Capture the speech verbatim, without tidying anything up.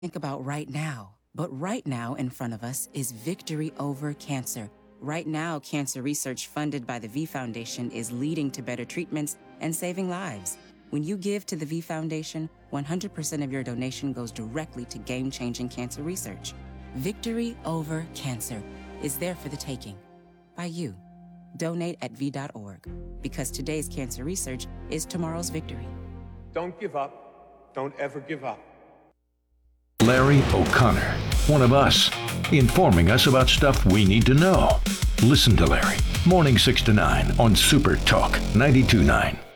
think about right now. But right now in front of us is victory over cancer. Right now, cancer research funded by the V Foundation is leading to better treatments and saving lives. When you give to the V Foundation, one hundred percent of your donation goes directly to game-changing cancer research. Victory over cancer is there for the taking by you. Donate at V dot org, because today's cancer research is tomorrow's victory. Don't give up. Don't ever give up. Larry O'Connor, one of us, informing us about stuff we need to know. Listen to Larry, morning six to nine on Super Talk ninety-two point nine.